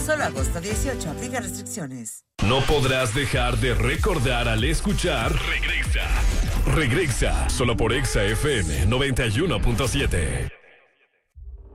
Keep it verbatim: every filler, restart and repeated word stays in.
Solo agosto dieciocho, aplica restricciones. No podrás dejar de recordar al escuchar Regresa. Regresa, solo por Exa F M noventa y uno punto siete.